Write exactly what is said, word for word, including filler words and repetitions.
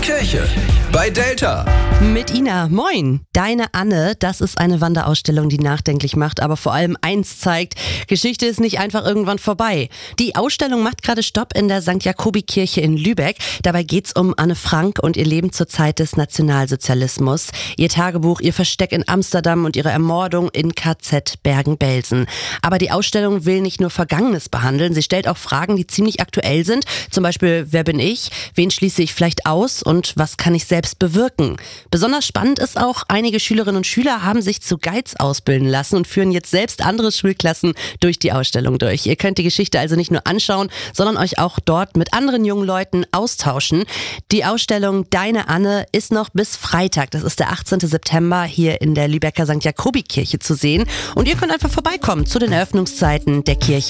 Kirche bei Delta. Mit Ina, moin. Deine Anne, das ist eine Wanderausstellung, die nachdenklich macht, aber vor allem eins zeigt: Geschichte ist nicht einfach irgendwann vorbei. Die Ausstellung macht gerade Stopp in der Sankt Jakobi-Kirche in Lübeck. Dabei geht's um Anne Frank und ihr Leben zur Zeit des Nationalsozialismus, ihr Tagebuch, ihr Versteck in Amsterdam und ihre Ermordung in K Z Bergen-Belsen. Aber die Ausstellung will nicht nur Vergangenes behandeln, sie stellt auch Fragen, die ziemlich aktuell sind. Zum Beispiel, wer bin ich? Wen schließe ich vielleicht aus? Und was kann ich selbst bewirken? Besonders spannend ist auch, einige Schülerinnen und Schüler haben sich zu Guides ausbilden lassen und führen jetzt selbst andere Schulklassen durch die Ausstellung durch. Ihr könnt die Geschichte also nicht nur anschauen, sondern euch auch dort mit anderen jungen Leuten austauschen. Die Ausstellung Deine Anne ist noch bis Freitag, das ist der achtzehnten September, hier in der Lübecker Sankt Jakobi-Kirche zu sehen. Und ihr könnt einfach vorbeikommen zu den Eröffnungszeiten der Kirche.